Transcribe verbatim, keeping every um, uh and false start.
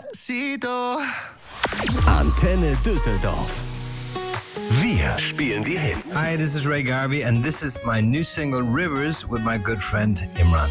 Despacito. Antenne Düsseldorf. Wir spielen die Hits. Hi, this is Ray Garvey, and this is my new single Rivers with my good friend Imran.